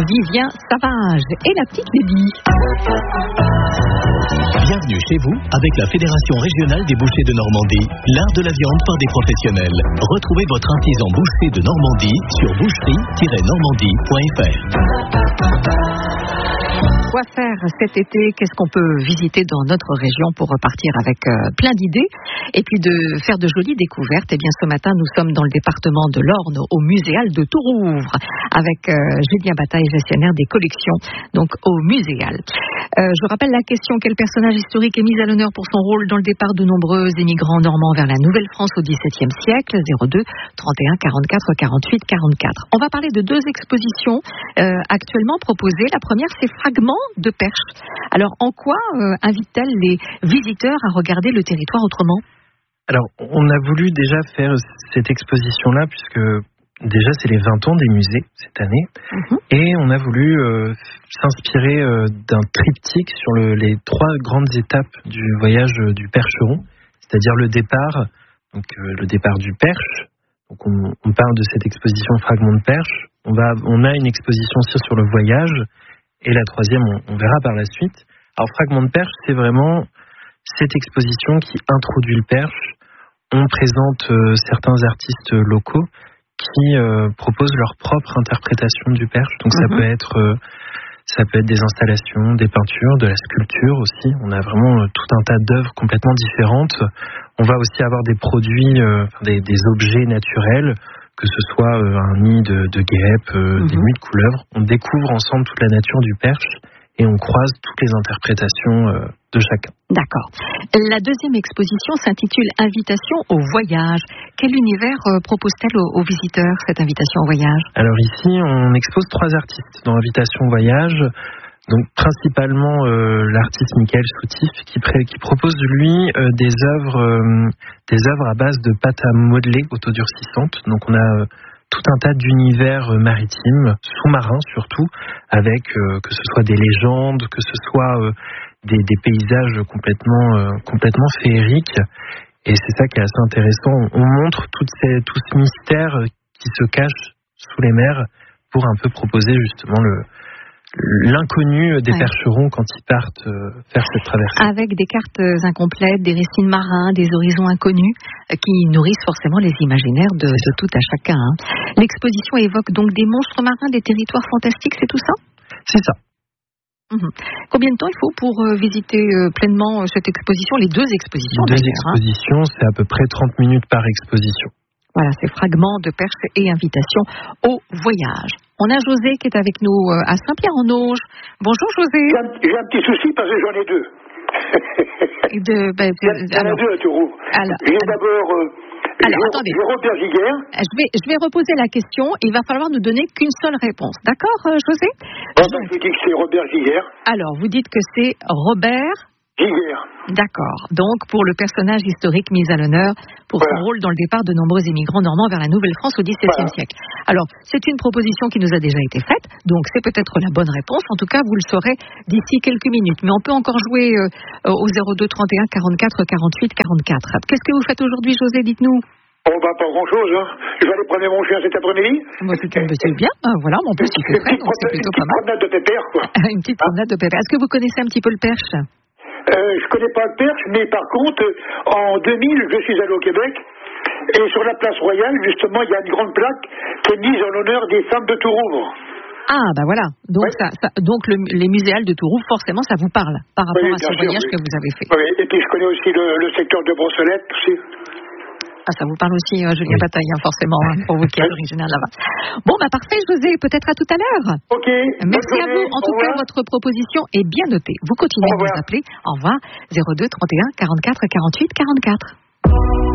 Vivien Savage et la petite Lady. Bienvenue chez vous avec la Fédération régionale des bouchers de Normandie, l'art de la viande par des professionnels. Retrouvez votre artisan boucher de Normandie sur boucherie-normandie.fr. Quoi faire cet été? Qu'est-ce qu'on peut visiter dans notre région pour repartir avec plein d'idées et puis de faire de jolies découvertes? Eh bien, ce matin, nous sommes dans le département de l'Orne, au Muséal de Tourouvre, avec Julien Bataille, gestionnaire des collections, donc au Muséal. Je rappelle la question: quel personnage historique est mis à l'honneur pour son rôle dans le départ de nombreux émigrants normands vers la Nouvelle-France au XVIIe siècle? 02 31 44 48 44. On va parler de deux expositions actuellement proposées. La première, c'est Fragments de Perche. Alors, en quoi invite-t-elle les visiteurs à regarder le territoire autrement? Alors, on a voulu déjà faire cette exposition-là, puisque déjà, c'est les 20 ans des musées cette année. Et on a voulu s'inspirer d'un triptyque sur les 3 grandes étapes du voyage du Percheron, c'est-à-dire le départ, donc le départ du Perche. Donc on parle de cette exposition Fragments de Perche. On a une exposition aussi sur le voyage, et la troisième, on verra par la suite. Alors, Fragments de Perche, c'est vraiment cette exposition qui introduit le Perche. On présente certains artistes locaux qui proposent leur propre interprétation du Perche. Donc ça peut être des installations, des peintures, de la sculpture aussi. On a vraiment tout un tas d'œuvres complètement différentes. On va aussi avoir des produits, des objets naturels, que ce soit un nid de guêpes, des nuits de couleuvres. On découvre ensemble toute la nature du Perche et on croise toutes les interprétations de chacun. D'accord. La deuxième exposition s'intitule Invitation au voyage. Quel univers propose-t-elle aux visiteurs, cette invitation au voyage? Alors ici, on expose 3 artistes dans Invitation au voyage. Donc principalement l'artiste Michael Soutif qui propose lui des œuvres à base de pâte à modeler autodurcissantes. Donc on a tout un tas d'univers maritimes, sous-marins surtout, avec que ce soit des légendes, que ce soit des paysages complètement féeriques. Et c'est ça qui est assez intéressant. On montre tout ce mystère qui se cache sous les mers pour un peu proposer justement l'inconnu des percherons quand ils partent faire cette traversée. Avec des cartes incomplètes, des récits marins, des horizons inconnus qui nourrissent forcément les imaginaires de tout à chacun. L'exposition évoque donc des monstres marins, des territoires fantastiques, c'est tout ça? C'est ça. Combien de temps il faut pour visiter pleinement cette exposition, les 2 expositions? 2 expositions, c'est à peu près 30 minutes par exposition. Voilà, c'est Fragments de Perche et Invitation au voyage. On a José qui est avec nous à Saint-Pierre-en-Auge. Bonjour José. J'ai un petit souci parce que j'en ai 2. Il y en a 2 à Tourouvre. J'ai d'abord attendez. Robert Giguère. Je vais reposer la question. Il va falloir nous donner qu'une seule réponse. D'accord, José? Je vous dis que c'est Robert Giguère. Alors, vous dites que c'est Robert Giguère. D'accord. Donc, pour le personnage historique mis à l'honneur pour son rôle dans le départ de nombreux émigrants normands vers la Nouvelle-France au XVIIe siècle. Alors, c'est une proposition qui nous a déjà été faite, donc c'est peut-être la bonne réponse. En tout cas, vous le saurez d'ici quelques minutes. Mais on peut encore jouer au 02 31 44 48 44. Qu'est-ce que vous faites aujourd'hui, José? Dites-nous. Oh, pas grand-chose, hein. Je vais aller promener mon chien cet après-midi. C'est bien. Voilà, en plus, il fait frais, donc c'est plutôt pas mal. Une petite promenade de pépère, quoi. Une petite promenade de pépère. Est-ce que vous connaissez un petit peu le Perche? Je connais pas le Perche, mais par contre, en 2000, je suis allé au Québec, et sur la place Royale, justement, il y a une grande plaque qui est mise en l'honneur des femmes de Tourouvre. Ah, bah voilà. Donc, donc les muséales de Tourouvre, forcément, ça vous parle par rapport à ce voyage que vous avez fait. Oui, et puis je connais aussi le secteur de Brossolette aussi. Ah, ça vous parle aussi, Julien Bataille, forcément, pour vous qui êtes originaire là-bas. Bon, bah parfait, José, peut-être à tout à l'heure. Ok. Merci à vous. En tout cas, votre proposition est bien notée. Vous continuez de nous appeler. Au revoir. 02 31 44 48 44.